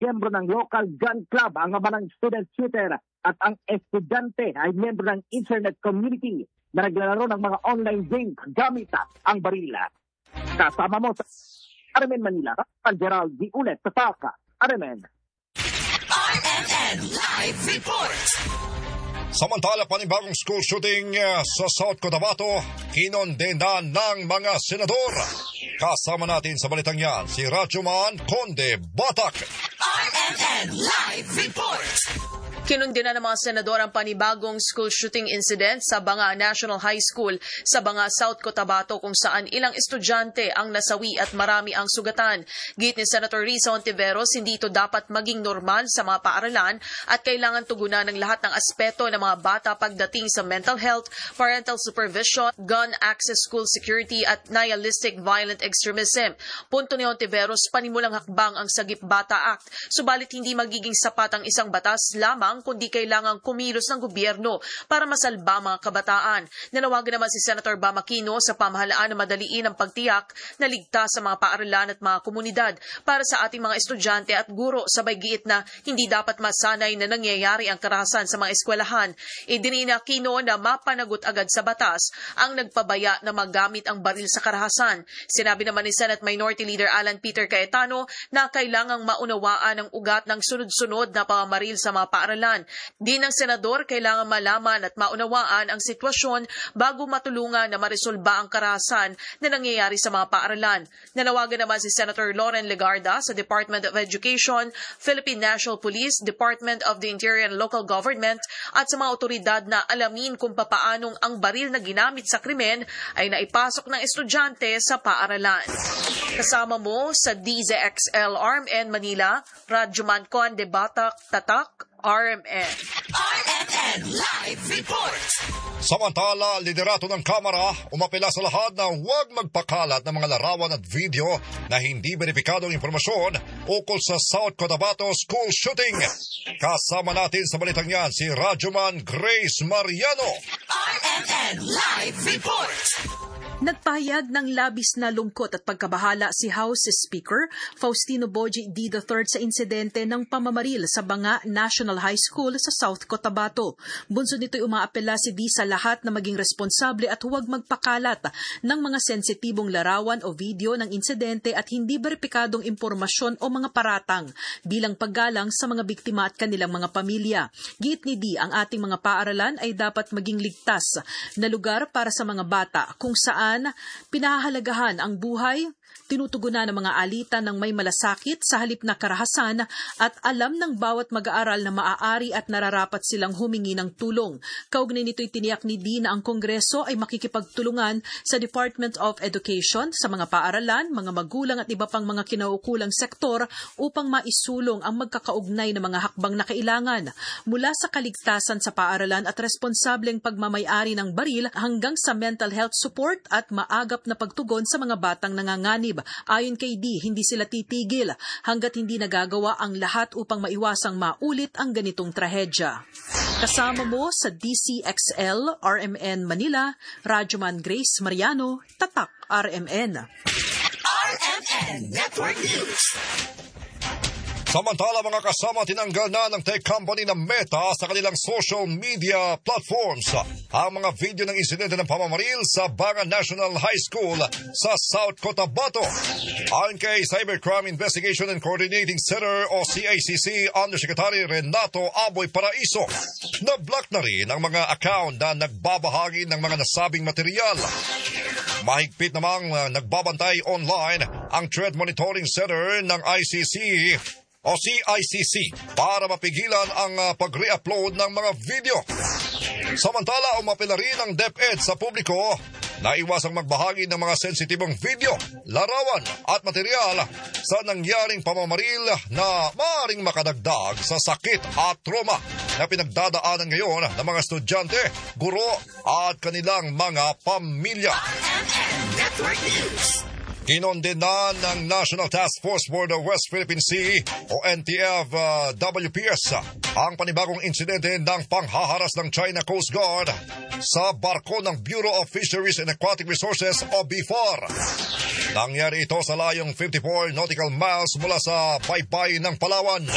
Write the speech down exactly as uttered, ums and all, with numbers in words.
miyembro ng local gun club, ang ama ng student shooter at ang estudyante ay miyembro ng internet community na naglalaro ng mga online games gamit ang barila. Kasama mo sa R M N Manila, ang Gerald D. Ulet, Tataka, R M N. R M N Live Report! Samantala, panibagong school shooting sa South Cotabato, kinondena ng mga senador. Kasama natin sa balitang yan, si Rajuman Conde Batak. R M N Live Report! Kinundina ng mga senador ang panibagong school shooting incident sa Banga National High School sa Banga, South Cotabato kung saan ilang estudyante ang nasawi at marami ang sugatan. Git ni Senator Risa Hontiveros, hindi ito dapat maging normal sa mga paaralan at kailangan tugunan ng lahat ng aspeto ng mga bata pagdating sa mental health, parental supervision, gun access, school security at nihilistic violent extremism. Punto ni Hontiveros, panimulang hakbang ang Sagip Bata Act, subalit hindi magiging sapat ang isang batas lamang kundi kailangang kumilos ng gobyerno para masalba mga kabataan. Nanawagan naman si Senator Bam Aquino sa pamahalaan na madaliin ang pagtiyak na ligtas sa mga paaralan at mga komunidad para sa ating mga estudyante at guro, sabay giit na hindi dapat masanay na nangyayari ang karahasan sa mga eskwelahan. Idiniin ni Aquino na mapanagot agad sa batas ang nagpabaya na magamit ang baril sa karahasan. Sinabi naman ni Senate Minority Leader Alan Peter Cayetano na kailangang maunawaan ang ugat ng sunod-sunod na pamamaril sa mga paaralan. Di ng senador, kailangan malaman at maunawaan ang sitwasyon bago matulungan na maresolba ang karahasan na nangyayari sa mga paaralan. Nanawagan naman si Senator Loren Legarda sa Department of Education, Philippine National Police, Department of the Interior and Local Government at sa mga otoridad na alamin kung papaanong ang baril na ginamit sa krimen ay naipasok ng estudyante sa paaralan. Kasama mo sa D Z X L R M N Manila, Rajuman Conde Batak, Tatak, R M N. R M N Live Report! Samantala, liderato ng Kamara umapela sa lahat na huwag magpakalat ng mga larawan at video na hindi beripikadong impormasyon ukol sa South Cotabato school shooting. Kasama natin sa balitang yan si Rajuman Grace Mariano. R M N Live Report! Nagpahayag ng labis na lungkot at pagkabahala si House Speaker Faustino Boji D. the third sa insidente ng pamamaril sa Banga National High School sa South Cotabato. Bunso nito'y umaapela si D sa lahat na maging responsable at huwag magpakalat ng mga sensitibong larawan o video ng insidente at hindi beripikadong impormasyon o mga paratang bilang paggalang sa mga biktima at kanilang mga pamilya. Giit ni D, ang ating mga paaralan ay dapat maging ligtas na lugar para sa mga bata kung saan pinahahalagahan ang buhay, tinutugunan ng mga alitan ng may malasakit sa halip na karahasan at alam ng bawat mag-aaral na maaari at nararapat silang humingi ng tulong. Kaugnay nito'y tiniyak ni D na ang Kongreso ay makikipagtulungan sa Department of Education, sa mga paaralan, mga magulang at iba pang mga kinaukulang sektor upang maisulong ang magkakaugnay na mga hakbang na kailangan. Mula sa kaligtasan sa paaralan at responsableng pagmamayari ng baril hanggang sa mental health support at maagap na pagtugon sa mga batang nanganganib. Ayon kay D, hindi sila titigil hanggat hindi nagagawa ang lahat upang maiwasang maulit ang ganitong trahedya. Kasama mo sa D C X L, R M N Manila, Rajuman Grace Mariano, Tatak R M N. R M N Network News. Samantala, mga kasama, tinanggal na ng tech company na Meta sa kanilang social media platforms ang mga video ng insidente ng pamamaril sa Banga National High School sa South Cotabato. Ayon kay Cybercrime Investigation and Coordinating Center o C I C C Undersecretary Renato Aboy Paraiso, na-block na rin ang mga account na nagbabahagi ng mga nasabing material. Mahigpit namang uh, nagbabantay online ang Threat Monitoring Center ng I C C o C I C C para mapigilan ang uh, pag-re-upload ng mga video. Samantala, umapela rin ang DepEd sa publiko na iwasang magbahagi ng mga sensitibong video, larawan at material sa nangyaring pamamaril na maaaring makadagdag sa sakit at trauma na pinagdadaanan ngayon ng mga estudyante, guro at kanilang mga pamilya. R M N Network News. Kinondena ng National Task Force for the West Philippine Sea o N T F uh, W P S ang panibagong insidente ng panghaharas ng China Coast Guard sa barko ng Bureau of Fisheries and Aquatic Resources o B F A R. Nangyari ito sa layong fifty-four nautical miles mula sa baybayin ng Palawan.